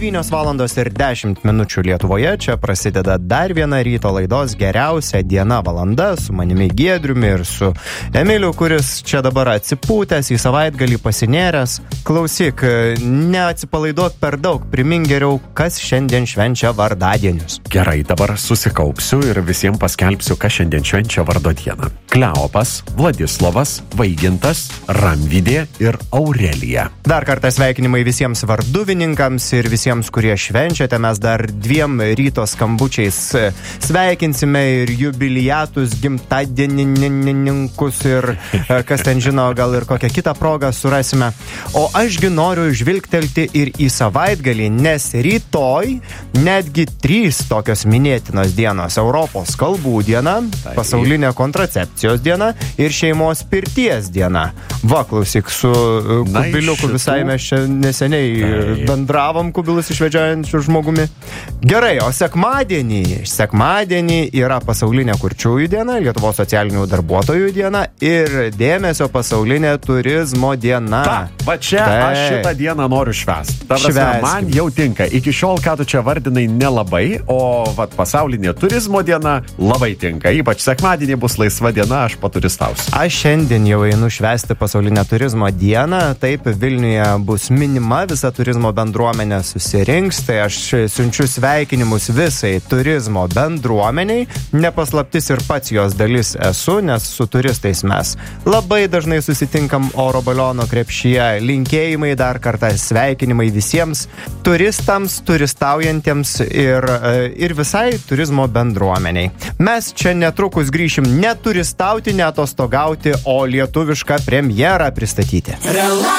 9:10 Lietuvoje. Čia prasideda dar viena ryto laidos geriausia diena valanda su manimi Giedriumi ir su Emiliu, kuris čia dabar atsipūtęs į savaitgalį pasinėręs. Klausyk, neatsipalaiduok per daug, primink geriau, kas šiandien švenčia vardadienius. Gerai, dabar susikaupsiu ir visiems paskelbsiu, kas šiandien švenčia vardo dieną. Kleopas, Vladislovas, Vaigintas, Ramvidė ir Aurelija. Dar kartą sveikinimai visiems varduvininkams ir visiems, kurie švenčiate. Mes dar 2 ryto skambučiais sveikinsime ir jubiliatus, gimtadienininkus ir kas ten žino, gal ir kokią kitą progą surasime. O ašgi noriu žvilgtelti ir į savaitgalį, nes rytoj netgi 3 tokios minėtinos dienos. Europos kalbų diena, pasaulinė kontracepcijos diena ir šeimos pirties diena. Va, klausyk, su Kubiliuku visai mes čia neseniai bendravom, Kubilus išvedžiojančių žmogumi. Gerai, o sekmadienį yra pasaulinė kurčiųjų diena, Lietuvos socialinių darbuotojų diena ir dėmesio pasaulinė turizmo diena. Va čia aš šitą dieną noriu švęsti. Man jau tinka. Iki šiol, ką tu čia vardinai, nelabai, o pasaulinė turizmo diena labai tinka. Ypač sekmadienį bus laisva diena, aš paturistausiu. Aš šiandien jau einu švęsti pasaulinę turizmo dieną. Taip, Vilniuje bus minima, visa turizmo bendruomenė susirinks, tai aš siunčiu sveikinimus visai turizmo bendruomeniai. Nepaslaptis ir pats jos dalis esu, nes su turistais mes labai dažnai susitinkam oro baliono krepšyje. Linkėjimai dar kartą, sveikinimai visiems turistams, turistaujantiems ir visai turizmo bendruomeniai. Mes čia netrukus grįšim ne turistauti, ne atostogauti, o lietuvišką premjerą pristatyti.